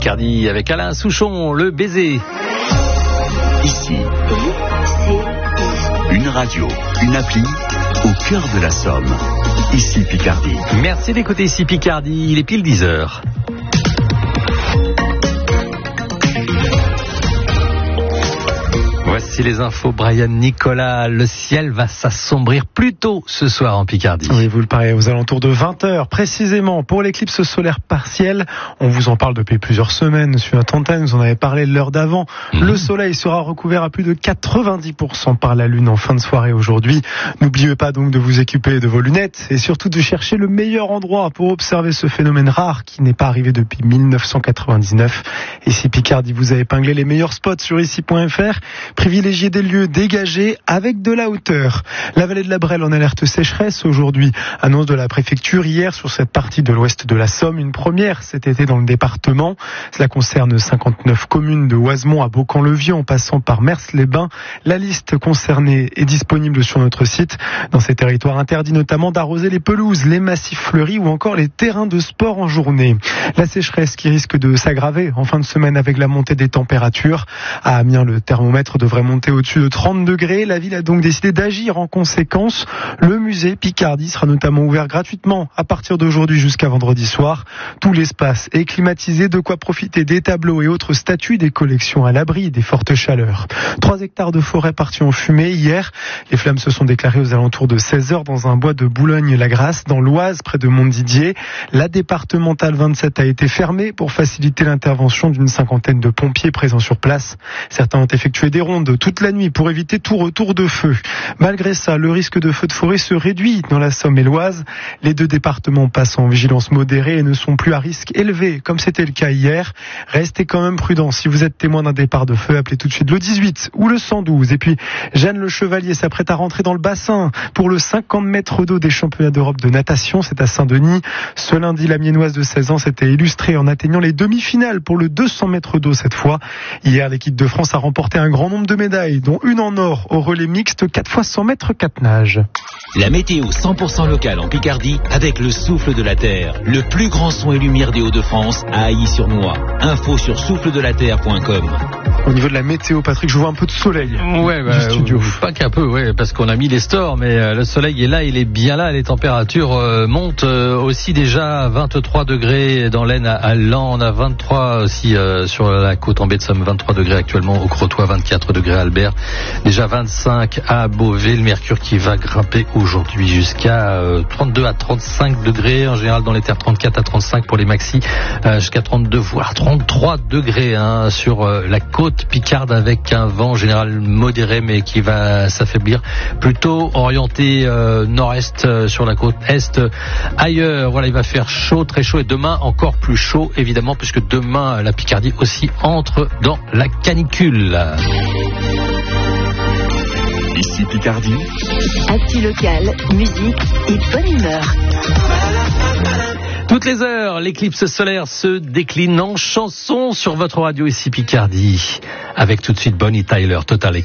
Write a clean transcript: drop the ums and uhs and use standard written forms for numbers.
Picardie avec Alain Souchon, le baiser. Ici, une radio, une appli au cœur de la Somme. Ici Picardie. Merci d'écouter Ici Picardie, il est pile 10h. Voici les infos, Brian Nicolas. Le ciel va s'assombrir plus tôt ce soir en Picardie. Oui, vous le parlez, aux alentours de 20h, précisément pour l'éclipse solaire partielle. On vous en parle depuis plusieurs semaines sur notre antenne, vous en avez parlé l'heure d'avant. Le soleil sera recouvert à plus de 90% par la lune en fin de soirée aujourd'hui. N'oubliez pas donc de vous équiper de vos lunettes et surtout de chercher le meilleur endroit pour observer ce phénomène rare qui n'est pas arrivé depuis 1999. Ici Picardie vous a épinglé les meilleurs spots sur ici.fr. Privilégier des lieux dégagés avec de la hauteur. La vallée de la Brelle en alerte sécheresse aujourd'hui. Annonce de la préfecture hier sur cette partie de l'ouest de la Somme. Une première cet été dans le département. Cela concerne 59 communes de Oisemont à Beaucamp-le-Vieux en passant par Mers-les-Bains. La liste concernée est disponible sur notre site. Dans ces territoires interdits notamment d'arroser les pelouses, les massifs fleuris ou encore les terrains de sport en journée. La sécheresse qui risque de s'aggraver en fin de semaine avec la montée des températures. À Amiens, le thermomètre devrait monter au-dessus de 30 degrés. La ville a donc décidé d'agir en conséquence. Le musée Picardie sera notamment ouvert gratuitement à partir d'aujourd'hui jusqu'à vendredi soir. Tout l'espace est climatisé, de quoi profiter des tableaux et autres statues, des collections à l'abri des fortes chaleurs. 3 hectares de forêt partis en fumée hier. Les flammes se sont déclarées aux alentours de 16h dans un bois de Boulogne-la-Grasse, dans l'Oise, près de Montdidier. La départementale 27 a été fermée pour faciliter l'intervention d'une cinquantaine de pompiers présents sur place. Certains ont effectué des rondes toute la nuit pour éviter tout retour de feu. Malgré ça, le risque de feu de forêt se réduit dans la Somme et l'Oise. Les 2 départements passent en vigilance modérée et ne sont plus à risque élevé, comme c'était le cas hier. Restez quand même prudents. Si vous êtes témoin d'un départ de feu, appelez tout de suite le 18 ou le 112. Et puis, Jeanne Le Chevalier s'apprête à rentrer dans le bassin pour le 50 mètres d'eau des championnats d'Europe de natation. C'est à Saint-Denis. Ce lundi, la Miennoise de 16 ans s'était illustrée en atteignant les demi-finales pour le 200 mètres d'eau cette fois. Hier, l'équipe de France a remporté un grand nombre de médailles, dont une en or au relais mixte 4 x 100 mètres 4 nages. La météo 100% locale en Picardie avec le souffle de la terre. Le plus grand son et lumière des Hauts-de-France à Ailly-sur-Noix. Info sur souffledelaterre.com. Au niveau de la météo, Patrick, je vois un peu de soleil du studio. Pas qu'un peu, ouais, parce qu'on a mis les stores, mais le soleil est là, il est bien là. Les températures montent aussi déjà à 23 degrés dans l'Aisne à Lan. On a 23 aussi sur la côte en baie de Somme, 23 degrés actuellement au Crotoy, 24 degrés à Albert, déjà 25 à Beauvais. Le mercure qui va grimper aujourd'hui jusqu'à 32 à 35 degrés, en général dans les terres 34 à 35 pour les maxis, jusqu'à 32 voire 33 degrés sur la côte picarde avec un vent général modéré mais qui va s'affaiblir, plutôt orienté nord-est sur la côte est. Ailleurs, voilà, il va faire chaud, très chaud, et demain encore plus chaud évidemment, puisque demain la Picardie aussi entre dans la canicule. Ici Picardie. Actu locale, musique et bonne humeur. Toutes les heures, l'éclipse solaire se décline en chansons sur votre radio ici Picardie. Avec tout de suite Bonnie Tyler, Total Eclipse.